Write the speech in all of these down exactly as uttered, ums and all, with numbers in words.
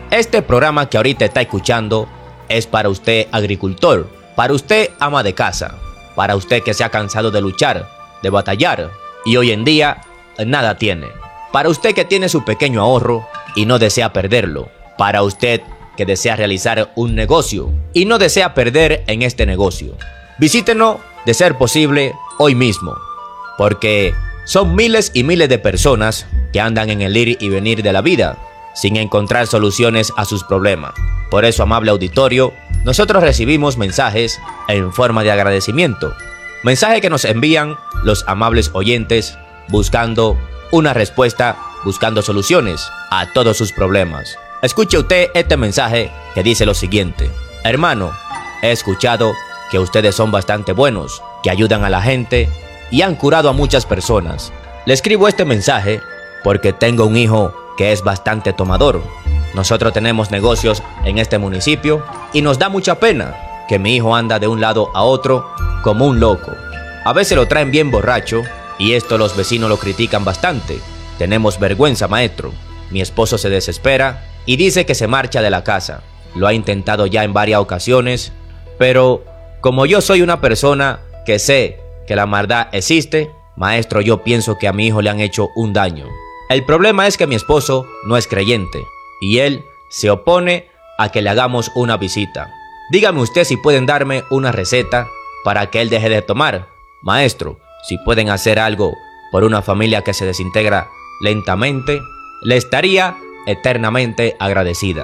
Este programa que ahorita está escuchando es para usted agricultor, para usted ama de casa, para usted que se ha cansado de luchar, de batallar y hoy en día nada tiene. Para usted que tiene su pequeño ahorro y no desea perderlo. Para usted que desea realizar un negocio y no desea perder en este negocio. Visítenos de ser posible hoy mismo, porque son miles y miles de personas que andan en el ir y venir de la vida sin encontrar soluciones a sus problemas. Por eso, amable auditorio, nosotros recibimos mensajes en forma de agradecimiento. Mensajes que nos envían los amables oyentes buscando una respuesta, buscando soluciones a todos sus problemas. Escuche usted este mensaje que dice lo siguiente: hermano, he escuchado que ustedes son bastante buenos, que ayudan a la gente y han curado a muchas personas. Le escribo este mensaje porque tengo un hijo que es bastante tomador. Nosotros tenemos negocios en este municipio y nos da mucha pena que mi hijo anda de un lado a otro como un loco. A veces lo traen bien borracho y esto los vecinos lo critican bastante. Tenemos vergüenza, maestro. Mi esposo se desespera y dice que se marcha de la casa. Lo ha intentado ya en varias ocasiones, pero como yo soy una persona que sé que la maldad existe, maestro, yo pienso que a mi hijo le han hecho un daño. El problema es que mi esposo no es creyente y él se opone a que le hagamos una visita. Dígame usted si pueden darme una receta para que él deje de tomar. Maestro, si pueden hacer algo por una familia que se desintegra lentamente, le estaría eternamente agradecida.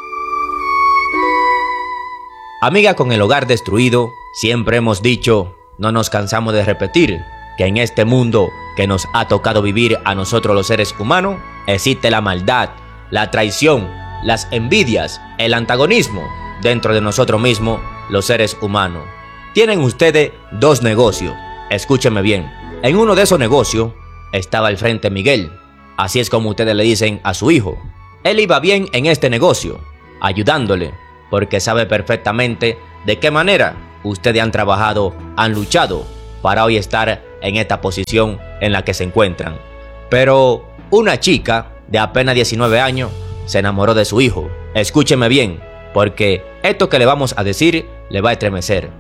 Amiga con el hogar destruido, siempre hemos dicho, no nos cansamos de repetir, que en este mundo que nos ha tocado vivir a nosotros los seres humanos, existe la maldad, la traición, las envidias, el antagonismo dentro de nosotros mismos, los seres humanos. Tienen ustedes dos negocios, escúchenme bien. En uno de esos negocios estaba al frente Miguel, así es como ustedes le dicen a su hijo. Él iba bien en este negocio, ayudándole, porque sabe perfectamente de qué manera ustedes han trabajado, han luchado para hoy estar en esta posición en la que se encuentran. Pero una chica de apenas diecinueve años se enamoró de su hijo. Escúcheme bien, porque esto que le vamos a decir le va a estremecer.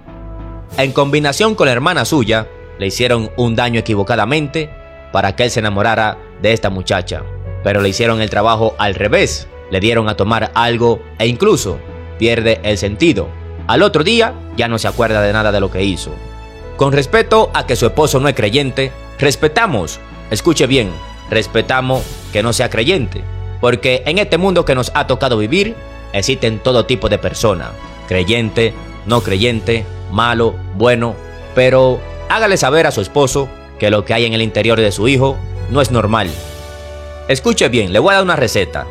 En combinación con la hermana suya, le hicieron un daño equivocadamente para que él se enamorara de esta muchacha. Pero le hicieron el trabajo al revés. Le dieron a tomar algo e incluso pierde el sentido. Al otro día ya no se acuerda de nada de lo que hizo. Con respecto a que su esposo no es creyente, respetamos, escuche bien, respetamos que no sea creyente, porque en este mundo que nos ha tocado vivir, existen todo tipo de personas, creyente, no creyente, malo, bueno, pero hágale saber a su esposo que lo que hay en el interior de su hijo no es normal. Escuche bien, le voy a dar una receta.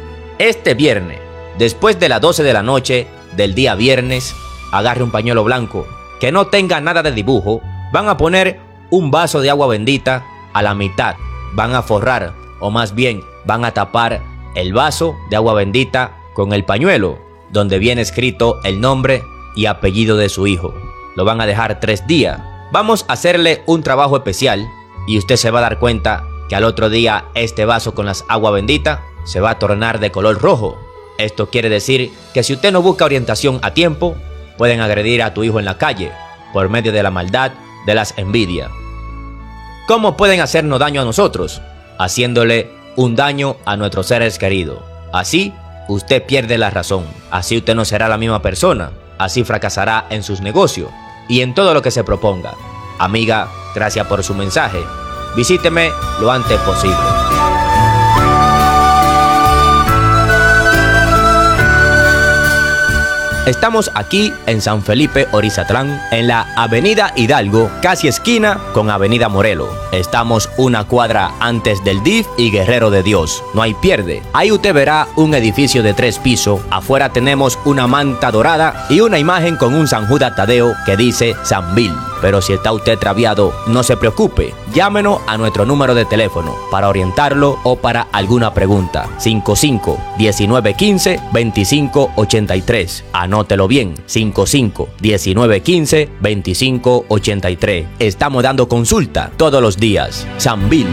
Este viernes, después de las doce de la noche del día viernes, agarre un pañuelo blanco que no tenga nada de dibujo, van a poner un vaso de agua bendita a la mitad, van a forrar, o más bien van a tapar el vaso de agua bendita con el pañuelo, donde viene escrito el nombre y apellido de su hijo. Lo van a dejar tres días. Vamos a hacerle un trabajo especial y usted se va a dar cuenta que al otro día este vaso con las agua bendita se va a tornar de color rojo. Esto quiere decir que si usted no busca orientación a tiempo, pueden agredir a tu hijo en la calle por medio de la maldad, de las envidias. ¿Cómo pueden hacernos daño a nosotros? Haciéndole un daño a nuestros seres queridos. Así, usted pierde la razón. Así usted no será la misma persona. Así fracasará en sus negocios y en todo lo que se proponga. Amiga, gracias por su mensaje. Visíteme lo antes posible. Estamos aquí en San Felipe Orizatlán, en la Avenida Hidalgo, casi esquina con Avenida Morelos. Estamos una cuadra antes del D I F y Guerrero de Dios. No hay pierde. Ahí usted verá un edificio de tres pisos. Afuera tenemos una manta dorada y una imagen con un San Judas Tadeo que dice San Bill. Pero si está usted traviado, no se preocupe. Llámenos a nuestro número de teléfono para orientarlo o para alguna pregunta. cinco cinco, diecinueve quince, veinticinco ochenta y tres. Anótelo bien. cinco cinco, diecinueve quince, veinticinco ochenta y tres. Estamos dando consulta todos los días. San Bill.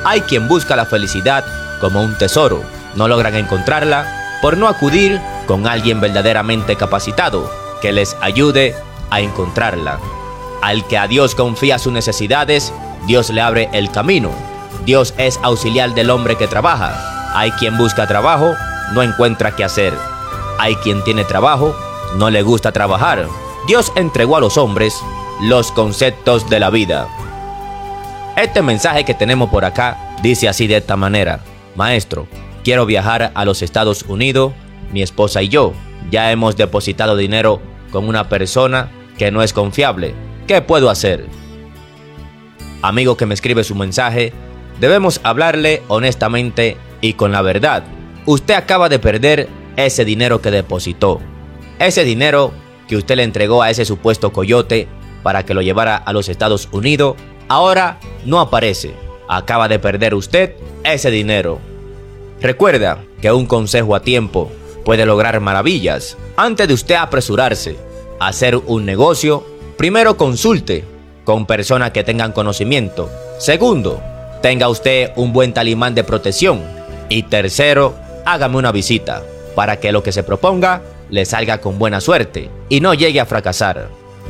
Hay quien busca la felicidad como un tesoro. No logran encontrarla por no acudir con alguien verdaderamente capacitado que les ayude a encontrarla. Al que a Dios confía sus necesidades, Dios le abre el camino. Dios es auxiliar del hombre que trabaja. Hay quien busca trabajo, no encuentra qué hacer. Hay quien tiene trabajo, no le gusta trabajar. Dios entregó a los hombres los conceptos de la vida. Este mensaje que tenemos por acá dice así de esta manera: Maestro, quiero viajar a los Estados Unidos. Mi esposa y yo ya hemos depositado dinero con una persona que no es confiable. ¿Qué puedo hacer? Amigo que me escribe su mensaje, debemos hablarle honestamente y con la verdad. Usted acaba de perder ese dinero que depositó. Ese dinero que usted le entregó a ese supuesto coyote para que lo llevara a los Estados Unidos, ahora no aparece. Acaba de perder usted ese dinero. Recuerda que un consejo a tiempo puede lograr maravillas. Antes de usted apresurarse a hacer un negocio, primero consulte con personas que tengan conocimiento. Segundo, tenga usted un buen talismán de protección. Y tercero, hágame una visita para que lo que se proponga le salga con buena suerte y no llegue a fracasar.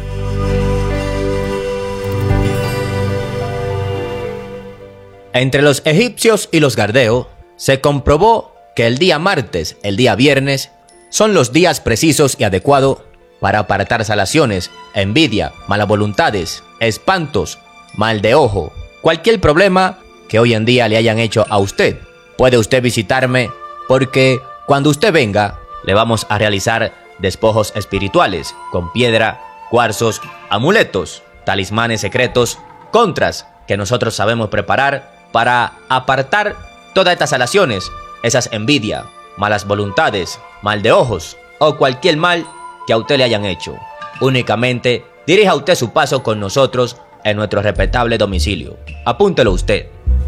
Entre los egipcios y los gardeos se comprobó que el día martes, el día viernes, son los días precisos y adecuados para apartar salaciones, envidia, malas voluntades, espantos, mal de ojo, cualquier problema que hoy en día le hayan hecho a usted. Puede usted visitarme porque cuando usted venga le vamos a realizar despojos espirituales con piedra, cuarzos, amuletos, talismanes secretos, contras que nosotros sabemos preparar para apartar todas estas salaciones, esas envidias, malas voluntades, mal de ojos o cualquier mal que a usted le hayan hecho. Únicamente dirija usted su paso con nosotros en nuestro respetable domicilio. Apúntelo usted.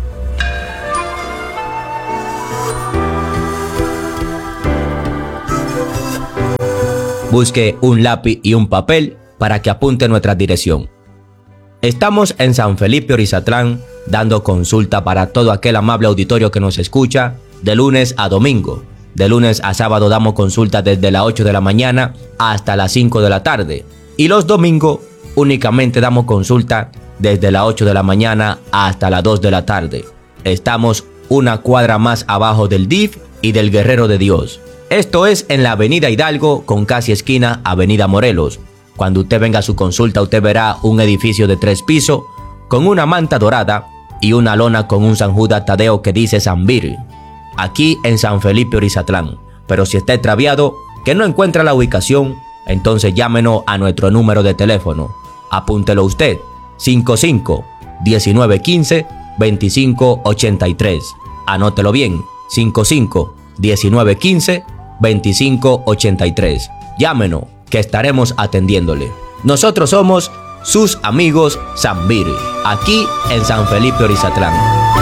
Busque un lápiz y un papel para que apunte nuestra dirección. Estamos en San Felipe Orizatlán dando consulta para todo aquel amable auditorio que nos escucha de lunes a domingo. De lunes a sábado damos consulta desde las ocho de la mañana hasta las cinco de la tarde. Y los domingos únicamente damos consulta desde las ocho de la mañana hasta las dos de la tarde. Estamos una cuadra más abajo del D I F y del Guerrero de Dios. Esto es en la avenida Hidalgo con casi esquina avenida Morelos. Cuando usted venga a su consulta, usted verá un edificio de tres pisos con una manta dorada y una lona con un San Judas Tadeo que dice San Bir, aquí en San Felipe Orizatlán. Pero si está extraviado, que no encuentra la ubicación, entonces llámenos a nuestro número de teléfono. Apúntelo usted, cinco cinco, diecinueve quince, veinticinco ochenta y tres. Anótelo bien, cinco cinco, diecinueve quince, veinticinco ochenta y tres. Llámenos, que estaremos atendiéndole. Nosotros somos sus amigos San Bir, aquí en San Felipe Orizatlán.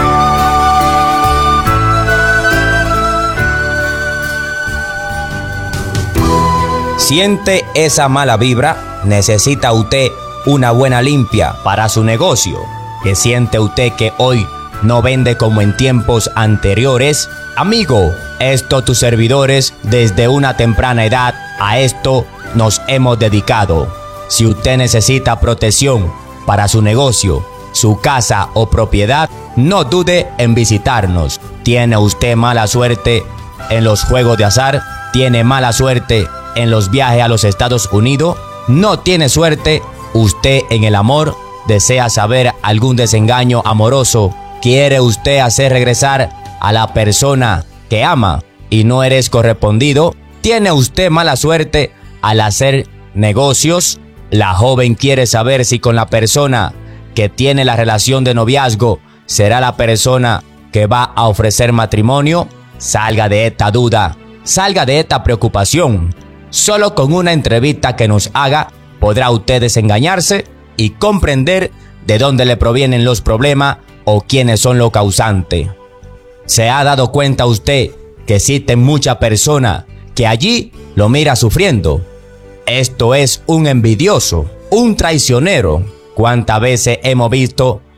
¿Siente esa mala vibra? ¿Necesita usted una buena limpia para su negocio? ¿Que siente usted que hoy no vende como en tiempos anteriores? Amigo, esto tus servidores desde una temprana edad a esto nos hemos dedicado. Si usted necesita protección para su negocio, su casa o propiedad, no dude en visitarnos. ¿Tiene usted mala suerte en los juegos de azar? ¿Tiene mala suerte en los viajes a los Estados Unidos? ¿No tiene suerte usted en el amor? ¿Desea saber algún desengaño amoroso? ¿Quiere usted hacer regresar a la persona que ama y no eres correspondido? ¿Tiene usted mala suerte al hacer negocios? La joven quiere saber si con la persona que tiene la relación de noviazgo será la persona que va a ofrecer matrimonio. Salga de esta duda, salga de esta preocupación. Solo con una entrevista que nos haga podrá usted desengañarse y comprender de dónde le provienen los problemas o quiénes son los causantes. ¿Se ha dado cuenta usted que existen muchas personas que allí lo mira sufriendo? Esto es un envidioso, un traicionero. ¿Cuántas veces hemos visto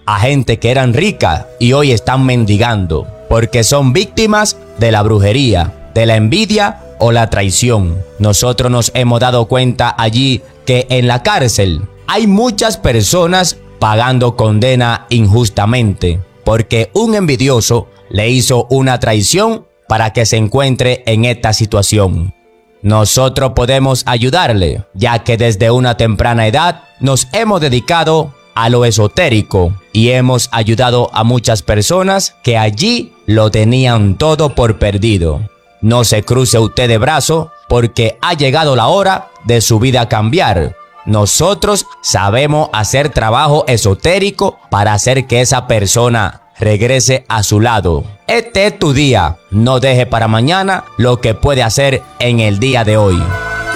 a gente que eran ricas y hoy están mendigando, porque son víctimas de la brujería, de la envidia o la traición. Nosotros nos hemos dado cuenta allí que en la cárcel hay muchas personas pagando condena injustamente, porque un envidioso le hizo una traición para que se encuentre en esta situación. Nosotros podemos ayudarle, ya que desde una temprana edad nos hemos dedicado a lo esotérico y hemos ayudado a muchas personas que allí lo tenían todo por perdido. No se cruce usted de brazo, porque ha llegado la hora de su vida cambiar. Nosotros sabemos hacer trabajo esotérico para hacer que esa persona regrese a su lado. Este es tu día. No deje para mañana lo que puede hacer en el día de hoy.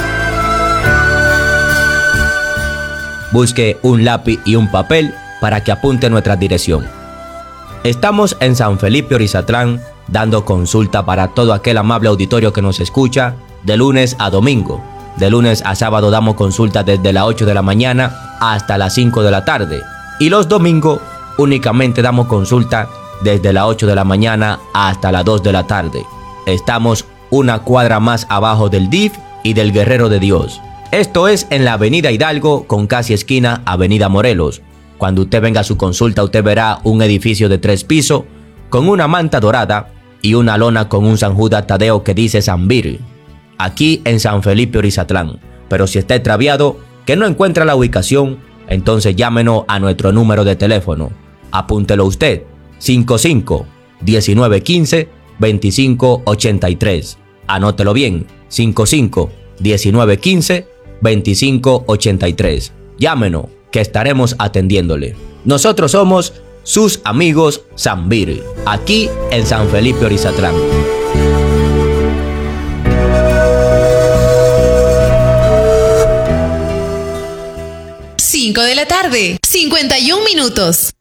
Busque un lápiz y un papel para que apunte nuestra dirección. Estamos en San Felipe Orizatlán, dando consulta para todo aquel amable auditorio que nos escucha de lunes a domingo. De lunes a sábado damos consulta desde las ocho de la mañana hasta las cinco de la tarde. Y los domingos únicamente damos consulta desde las ocho de la mañana hasta las dos de la tarde. Estamos una cuadra más abajo del D I F y del Guerrero de Dios. Esto es en la avenida Hidalgo con casi esquina avenida Morelos. Cuando usted venga a su consulta, usted verá un edificio de tres pisos con una manta dorada y una lona con un San Judas Tadeo que dice Sanvir, aquí en San Felipe Orizatlán. Pero si está extraviado, que no encuentra la ubicación, entonces llámenos a nuestro número de teléfono. Apúntelo usted, cinco cinco, diecinueve quince, veinticinco ochenta y tres. Anótelo bien, cinco cinco, diecinueve quince, veinticinco ochenta y tres. Llámenos, que estaremos atendiéndole. Nosotros somos sus amigos Sanvir, aquí en San Felipe Orizatlán. cinco de la tarde, cincuenta y un minutos.